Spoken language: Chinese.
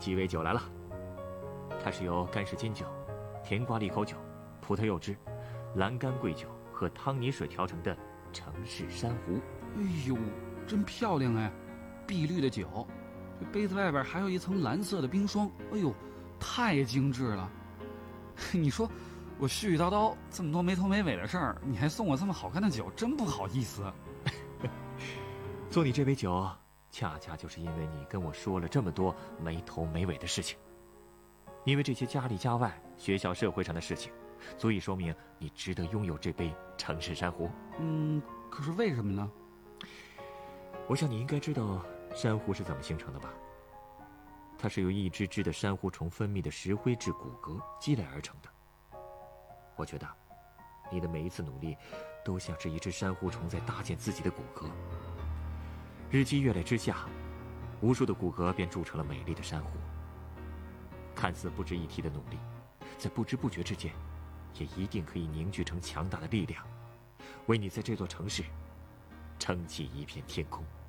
鸡尾酒来了，它是由干式金酒、甜瓜利口酒、葡萄柚汁、蓝干桂酒和汤泥水调成的城市珊瑚。 哎呦，真漂亮哎！碧绿的酒，这杯子外边还有一层蓝色的冰霜，哎呦，太精致了。你说我絮絮叨叨这么多没头没尾的事儿，你还送我这么好看的酒，真不好意思。 送你这杯酒，恰恰就是因为你跟我说了这么多没头没尾的事情。因为这些家里家外、学校社会上的事情，足以说明你值得拥有这杯城市珊瑚。 可是为什么呢？ 我想你应该知道珊瑚是怎么形成的吧？它是由一只只的珊瑚虫分泌的石灰质骨骼积累而成的。我觉得你的每一次努力都像是一只珊瑚虫在搭建自己的骨骼。日积月累之下，无数的骨骼便铸成了美丽的珊瑚。看似不值一提的努力，在不知不觉之间，也一定可以凝聚成强大的力量，为你在这座城市撑起一片天空。